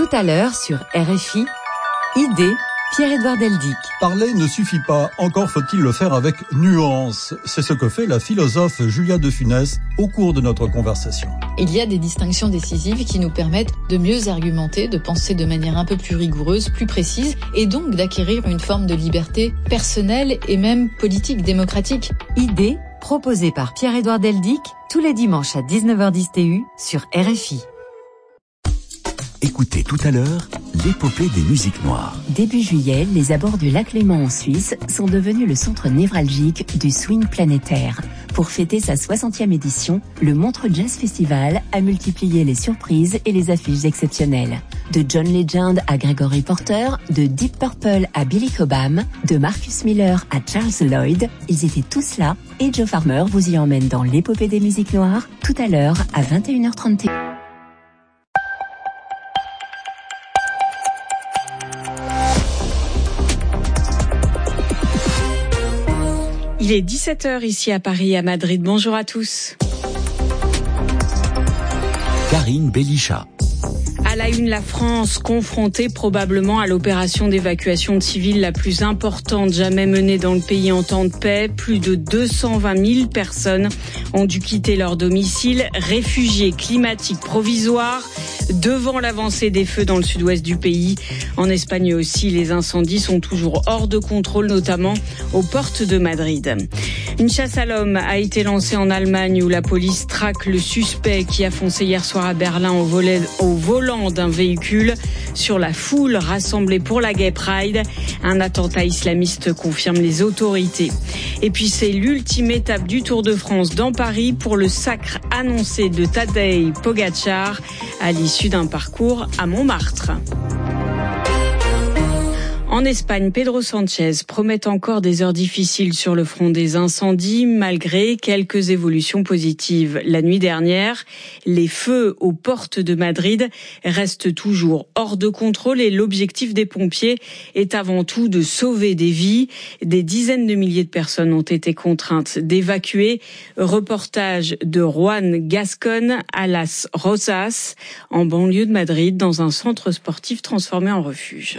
Tout à l'heure sur RFI, idée, Pierre-Édouard Deldic. Parler ne suffit pas, encore faut-il le faire avec nuance. C'est ce que fait la philosophe Julia de Funès au cours de notre conversation. Il y a des distinctions décisives qui nous permettent de mieux argumenter, de penser de manière un peu plus rigoureuse, plus précise, et donc d'acquérir une forme de liberté personnelle et même politique, démocratique. Idée, proposée par Pierre-Édouard Deldic, tous les dimanches à 19h10 TU sur RFI. Écoutez tout à l'heure l'épopée des musiques noires. Début juillet, les abords du lac Léman en Suisse sont devenus le centre névralgique du swing planétaire. Pour fêter sa 60e édition, le Montreux Jazz Festival a multiplié les surprises et les affiches exceptionnelles. De John Legend à Gregory Porter, de Deep Purple à Billy Cobham, de Marcus Miller à Charles Lloyd, ils étaient tous là et Joe Farmer vous y emmène dans l'épopée des musiques noires tout à l'heure à 21h30. Il est 17h ici à Paris et à Madrid. Bonjour à tous. Karine Bélichat. À la une, la France, confrontée probablement à l'opération d'évacuation de civils la plus importante jamais menée dans le pays en temps de paix. Plus de 220 000 personnes ont dû quitter leur domicile, réfugiés climatiques provisoires, devant l'avancée des feux dans le sud-ouest du pays. En Espagne aussi, les incendies sont toujours hors de contrôle, notamment aux portes de Madrid. Une chasse à l'homme a été lancée en Allemagne où la police traque le suspect qui a foncé hier soir à Berlin au volant d'un véhicule sur la foule rassemblée pour la Gay Pride. Un attentat islamiste, confirment les autorités. Et puis c'est l'ultime étape du Tour de France dans Paris pour le sacre annoncé de Tadej Pogačar à l'issue d'un parcours à Montmartre. En Espagne, Pedro Sánchez promet encore des heures difficiles sur le front des incendies, malgré quelques évolutions positives. La nuit dernière, les feux aux portes de Madrid restent toujours hors de contrôle et l'objectif des pompiers est avant tout de sauver des vies. Des dizaines de milliers de personnes ont été contraintes d'évacuer. Reportage de Juan Gascon à Las Rozas, en banlieue de Madrid, dans un centre sportif transformé en refuge.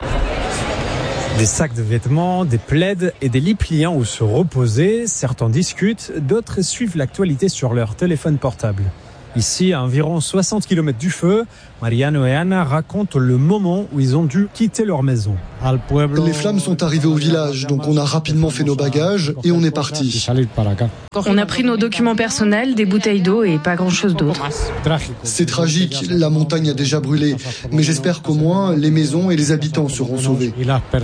Des sacs de vêtements, des plaids et des lits pliants où se reposer. Certains discutent, d'autres suivent l'actualité sur leur téléphone portable. Ici, à environ 60 km du feu, Mariano et Ana racontent le moment où ils ont dû quitter leur maison. Les flammes sont arrivées au village, donc on a rapidement fait nos bagages et on est parti. On a pris nos documents personnels, des bouteilles d'eau et pas grand-chose d'autre. C'est tragique, la montagne a déjà brûlé, mais j'espère qu'au moins les maisons et les habitants seront sauvés.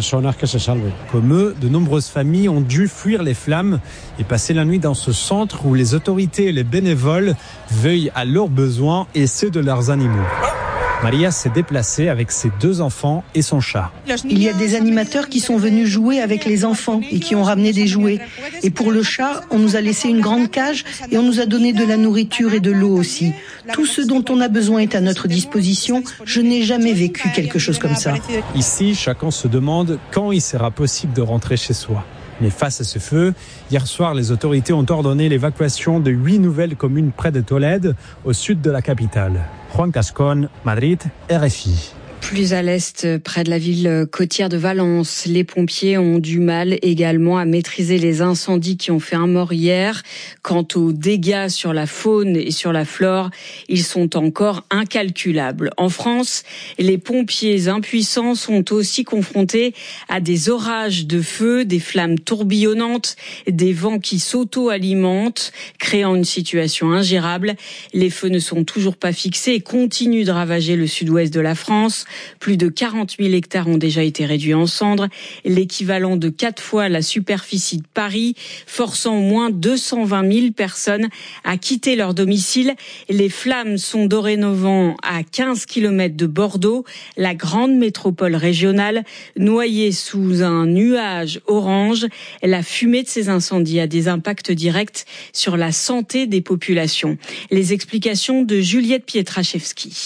Comme eux, de nombreuses familles ont dû fuir les flammes et passer la nuit dans ce centre où les autorités et les bénévoles veillent à leurs besoins et ceux de leurs animaux. Maria s'est déplacée avec ses 2 enfants et son chat. Il y a des animateurs qui sont venus jouer avec les enfants et qui ont ramené des jouets. Et pour le chat, on nous a laissé une grande cage et on nous a donné de la nourriture et de l'eau aussi. Tout ce dont on a besoin est à notre disposition. Je n'ai jamais vécu quelque chose comme ça. Ici, chacun se demande quand il sera possible de rentrer chez soi. Mais face à ce feu, hier soir, les autorités ont ordonné l'évacuation de 8 nouvelles communes près de Tolède, au sud de la capitale. Juan Gascon, Madrid, RFI. Plus à l'est, près de la ville côtière de Valence, les pompiers ont du mal également à maîtriser les incendies qui ont fait un mort hier. Quant aux dégâts sur la faune et sur la flore, ils sont encore incalculables. En France, les pompiers impuissants sont aussi confrontés à des orages de feu, des flammes tourbillonnantes, des vents qui s'auto-alimentent, créant une situation ingérable. Les feux ne sont toujours pas fixés et continuent de ravager le sud-ouest de la France. Plus de 40 000 hectares ont déjà été réduits en cendres, l'équivalent de 4 fois la superficie de Paris, forçant au moins 220 000 personnes à quitter leur domicile. Les flammes sont dorénavant à 15 km de Bordeaux, la grande métropole régionale, noyée sous un nuage orange. La fumée de ces incendies a des impacts directs sur la santé des populations. Les explications de Juliette Pietraszewski.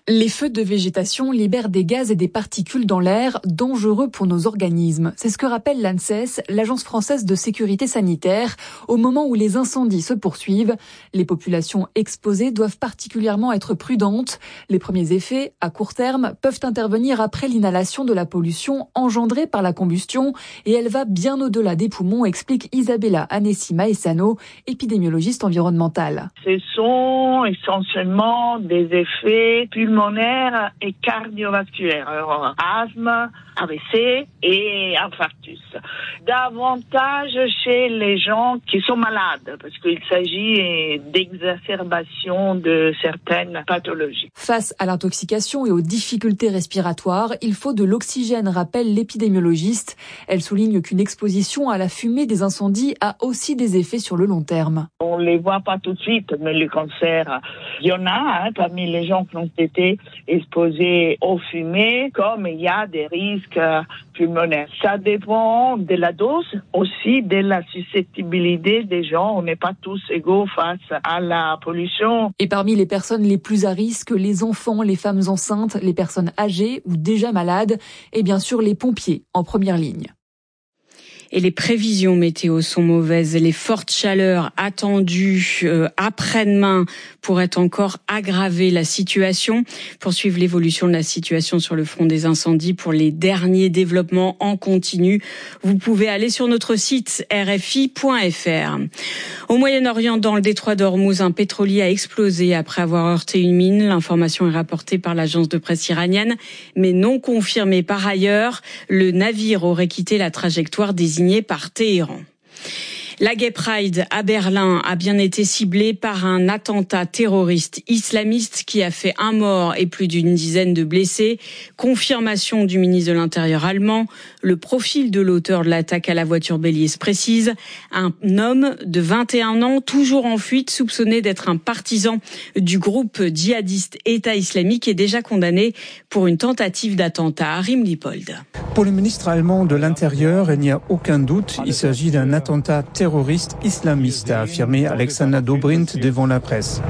Les feux de végétation libèrent des gaz et des particules dans l'air dangereux pour nos organismes. C'est ce que rappelle l'ANSES, l'Agence française de sécurité sanitaire, au moment où les incendies se poursuivent. Les populations exposées doivent particulièrement être prudentes. Les premiers effets, à court terme, peuvent intervenir après l'inhalation de la pollution engendrée par la combustion et elle va bien au-delà des poumons, explique Isabella Anessi-Maessano, épidémiologiste environnementale. Ce sont essentiellement des effets pulmonaires et cardiovasculaires, alors, asthme, AVC et infarctus. Davantage chez les gens qui sont malades, parce qu'il s'agit d'exacerbation de certaines pathologies. Face à l'intoxication et aux difficultés respiratoires, il faut de l'oxygène, rappelle l'épidémiologiste. Elle souligne qu'une exposition à la fumée des incendies a aussi des effets sur le long terme. On ne les voit pas tout de suite, mais le cancer, il y en a parmi les gens qui ont été exposés aux fumées, comme il y a des risques pulmonaires. Ça dépend de la dose, aussi de la susceptibilité des gens. On n'est pas tous égaux face à la pollution. Et parmi les personnes les plus à risque, les enfants, les femmes enceintes, les personnes âgées ou déjà malades, et bien sûr les pompiers en première ligne. Et les prévisions météo sont mauvaises. Les fortes chaleurs attendues après-demain pourraient encore aggraver la situation. Pour suivre l'évolution de la situation sur le front des incendies, pour les derniers développements en continu, vous pouvez aller sur notre site rfi.fr. Au Moyen-Orient, dans le détroit d'Ormuz, un pétrolier a explosé après avoir heurté une mine. L'information est rapportée par l'agence de presse iranienne, mais non confirmée par ailleurs. Le navire aurait quitté la trajectoire désignée par Téhéran. La Gay Pride à Berlin a bien été ciblée par un attentat terroriste islamiste qui a fait un mort et plus d'une dizaine de blessés. Confirmation du ministre de l'Intérieur allemand. Le profil de l'auteur de l'attaque à la voiture bélier se précise. Un homme de 21 ans, toujours en fuite, soupçonné d'être un partisan du groupe djihadiste État islamique, est déjà condamné pour une tentative d'attentat. Arim Lipold. Pour le ministre allemand de l'Intérieur, il n'y a aucun doute, il s'agit d'un attentat terroriste islamiste, a affirmé Alexander Dobrindt devant la presse.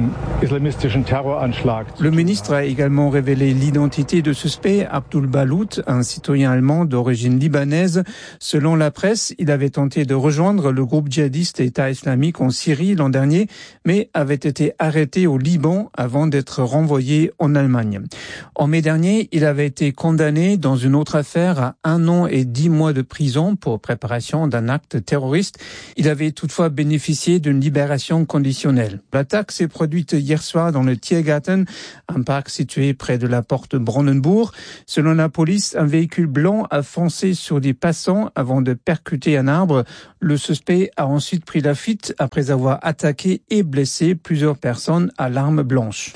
Le ministre a également révélé l'identité de suspect, Abdul Balout, un citoyen allemand d'origine libanaise. Selon la presse, il avait tenté de rejoindre le groupe djihadiste État islamique en Syrie l'an dernier, mais avait été arrêté au Liban avant d'être renvoyé en Allemagne. En mai dernier, il avait été condamné dans une autre affaire à 1 an et 10 mois de prison pour préparation d'un acte terroriste. Il avait toutefois bénéficié d'une libération conditionnelle. L'attaque s'est produite hier soir dans le Tiergarten, un parc situé près de la porte Brandenburg. Selon la police, un véhicule blanc a foncé sur des passants avant de percuter un arbre. Le suspect a ensuite pris la fuite après avoir attaqué et blessé plusieurs personnes à l'arme blanche.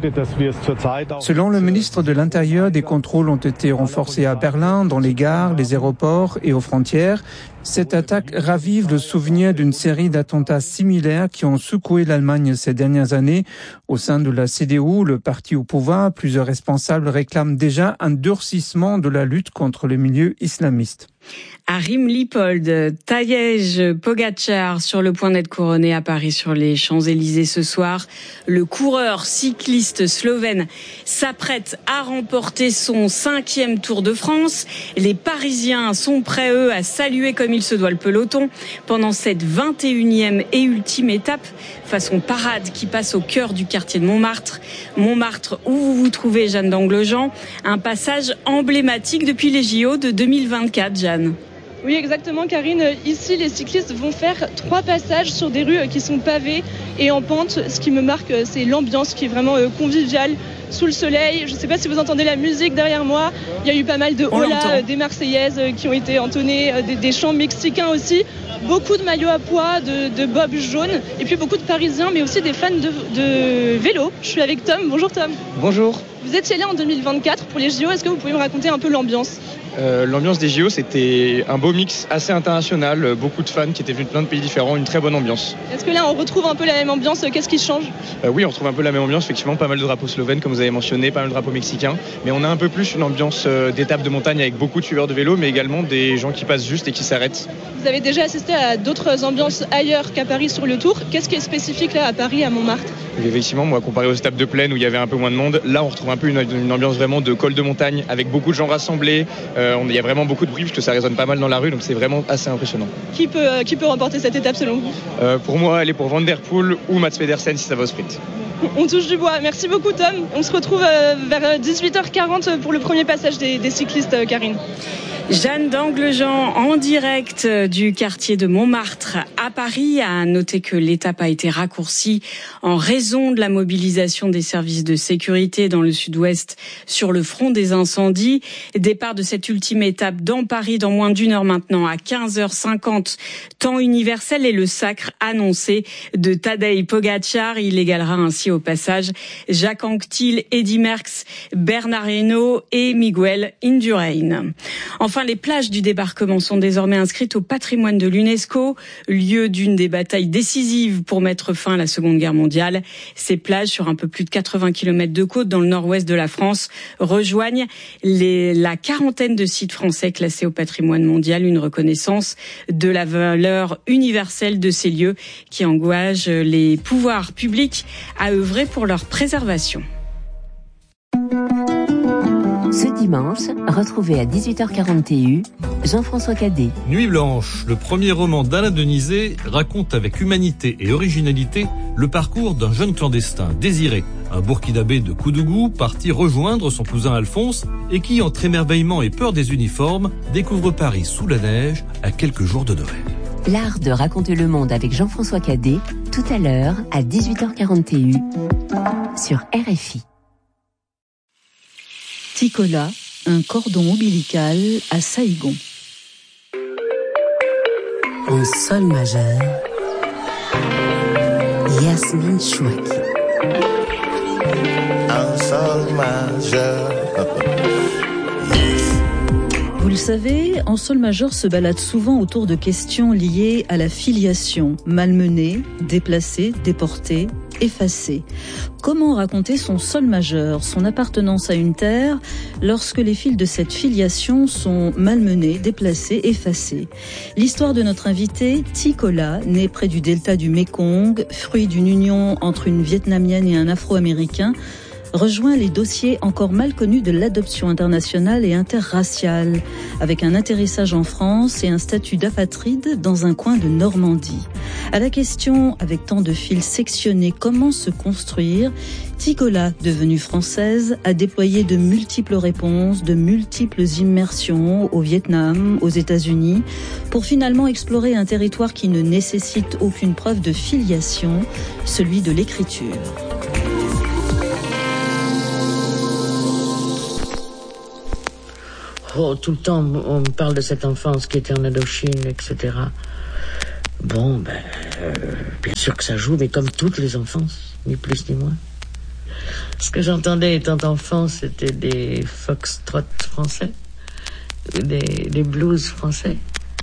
Selon le ministre de l'Intérieur, des contrôles ont été renforcés à Berlin, dans les gares, les aéroports et aux frontières. Cette attaque ravive le souvenir d'une série d'attentats similaires qui ont secoué l'Allemagne ces dernières années. Au sein de la CDU, le parti au pouvoir, plusieurs responsables réclament déjà un durcissement de la lutte contre les milieux islamistes. Arim Lipold, Tadej Pogačar sur le point d'être couronné à Paris sur les Champs-Élysées ce soir. Le coureur cycliste slovène s'apprête à remporter son 5e Tour de France. Les Parisiens sont prêts, eux, à saluer comme il se doit le peloton pendant cette 21e et ultime étape façon parade qui passe au cœur du quartier de Montmartre. Montmartre, où vous vous trouvez, Jeanne d'Anglejean, un passage emblématique depuis les JO de 2024, Jeanne. Oui, exactement, Karine. Ici, les cyclistes vont faire 3 passages sur des rues qui sont pavées et en pente. Ce qui me marque, c'est l'ambiance qui est vraiment conviviale, sous le soleil. Je ne sais pas si vous entendez la musique derrière moi. Il y a eu pas mal de hola, des Marseillaises qui ont été entonnées, des chants mexicains aussi. Beaucoup de maillots à pois, de bobs jaunes et puis beaucoup de Parisiens, mais aussi des fans de vélo. Je suis avec Tom. Bonjour Tom. Bonjour. Vous étiez là en 2024 pour les JO. Est-ce que vous pouvez me raconter un peu l'ambiance ? L'ambiance des JO, c'était un beau mix assez international, beaucoup de fans qui étaient venus de plein de pays différents, une très bonne ambiance. Est-ce que là on retrouve un peu la même ambiance ? Qu'est-ce qui change ? Oui, on retrouve un peu la même ambiance, effectivement, pas mal de drapeaux slovènes comme vous avez mentionné, pas mal de drapeaux mexicains, mais on a un peu plus une ambiance d'étape de montagne avec beaucoup de suiveurs de vélo, mais également des gens qui passent juste et qui s'arrêtent. Vous avez déjà assisté à d'autres ambiances ailleurs qu'à Paris sur le Tour. Qu'est-ce qui est spécifique là à Paris, à Montmartre ? Donc effectivement, moi, comparé aux étapes de plaine où il y avait un peu moins de monde, là on retrouve un peu une ambiance vraiment de col de montagne avec beaucoup de gens rassemblés. Il y a vraiment beaucoup de bruit parce que ça résonne pas mal dans la rue, donc c'est vraiment assez impressionnant. Qui peut remporter cette étape selon vous ? Pour moi, elle est pour Van der Poel ou Mats Pedersen si ça va au sprint. On touche du bois. Merci beaucoup Tom. On se retrouve vers 18h40 pour le premier passage des cyclistes, Karine. Jeanne d'Anglejean en direct du quartier de Montmartre à Paris a noté que l'étape a été raccourcie en raison de la mobilisation des services de sécurité dans le sud-ouest sur le front des incendies. Départ de cette ultime étape dans Paris dans moins d'1 heure maintenant à 15h50 temps universel et le sacre annoncé de Tadej Pogačar. Il égalera ainsi au passage Jacques Anquetil, Eddy Merckx, Bernard Hinault et Miguel Indurain. Enfin, les plages du débarquement sont désormais inscrites au patrimoine de l'UNESCO, lieu d'une des batailles décisives pour mettre fin à la Seconde Guerre mondiale. Ces plages, sur un peu plus de 80 km de côte dans le nord-ouest de la France, rejoignent la quarantaine de sites français classés au patrimoine mondial, une reconnaissance de la valeur universelle de ces lieux qui engage les pouvoirs publics à œuvrer pour leur préservation. Ce dimanche, retrouvez à 18h40 TU Jean-François Cadet. Nuit blanche, le premier roman d'Alain Denizet, raconte avec humanité et originalité le parcours d'un jeune clandestin, Désiré, un Burkinabé de Koudougou, parti rejoindre son cousin Alphonse et qui, entre émerveillement et peur des uniformes, découvre Paris sous la neige à quelques jours de Noël. L'art de raconter le monde avec Jean-François Cadet, tout à l'heure à 18h40 TU sur RFI. Ticola, un cordon ombilical à Saïgon. En sol majeur, Yasmine Chouaki. En sol majeur. Vous le savez, en sol majeur se balade souvent autour de questions liées à la filiation, malmenée, déplacée, déportée, effacée. Comment raconter son sol majeur, son appartenance à une terre, lorsque les fils de cette filiation sont malmenés, déplacés, effacés? L'histoire de notre invité, Ticola, né près du delta du Mékong, fruit d'une union entre une Vietnamienne et un Afro-Américain, rejoint les dossiers encore mal connus de l'adoption internationale et interraciale, avec un atterrissage en France et un statut d'apatride dans un coin de Normandie. À la question, avec tant de fils sectionnés, comment se construire, Ticola, devenue française, a déployé de multiples réponses, de multiples immersions au Vietnam, aux États-Unis, pour finalement explorer un territoire qui ne nécessite aucune preuve de filiation, celui de l'écriture. Oh, tout le temps, on me parle de cette enfance qui était en Indochine, etc. Bon, bien sûr que ça joue, mais comme toutes les enfances, ni plus ni moins. Ce que j'entendais étant enfant, c'était des foxtrots français, des blues français.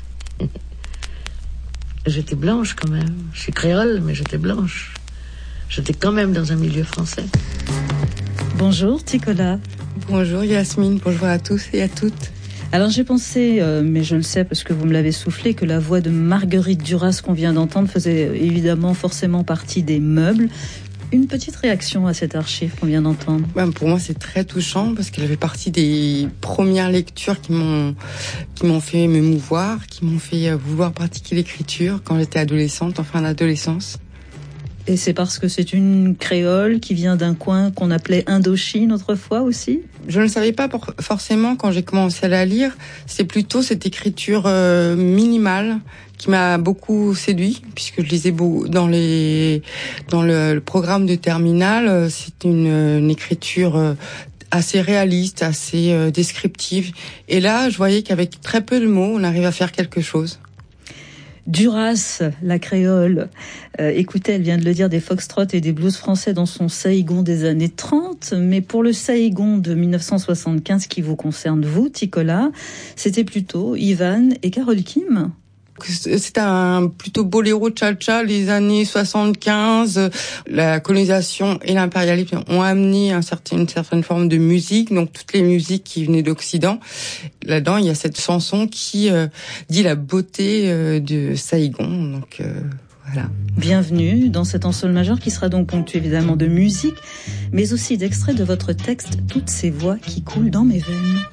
J'étais blanche quand même. Je suis créole, mais j'étais blanche. J'étais quand même dans un milieu français. Bonjour Ticola. Bonjour Yasmine, bonjour à tous et à toutes. Alors j'ai pensé, mais je le sais parce que vous me l'avez soufflé, que la voix de Marguerite Duras qu'on vient d'entendre faisait évidemment forcément partie des meubles. Une petite réaction à cette archive qu'on vient d'entendre. Pour moi c'est très touchant parce qu'elle fait partie des premières lectures qui m'ont fait m'émouvoir, qui m'ont fait vouloir pratiquer l'écriture quand j'étais adolescente, en fin d'adolescence. Et c'est parce que c'est une créole qui vient d'un coin qu'on appelait Indochine autrefois aussi? Je ne le savais pas forcément quand j'ai commencé à la lire. C'est plutôt cette écriture minimale qui m'a beaucoup séduit, puisque je lisais beaucoup dans le programme de terminale. C'est une écriture assez réaliste, assez descriptive. Et là, je voyais qu'avec très peu de mots, on arrive à faire quelque chose. Duras, la créole, écoutez, elle vient de le dire, des foxtrots et des blues français dans son Saïgon des années 30, mais pour le Saïgon de 1975 qui vous concerne vous, Ticola, c'était plutôt Ivan et Carole Kim. C'est un plutôt boléro cha-cha, les années 75. La colonisation et l'impérialisme ont amené une certaine forme de musique, donc toutes les musiques qui venaient d'Occident. Là-dedans, il y a cette chanson qui dit la beauté de Saïgon. Donc Voilà. Bienvenue dans cet En Sol majeur qui sera donc ponctué évidemment de musique, mais aussi d'extraits de votre texte « Toutes ces voix qui coulent dans mes veines ».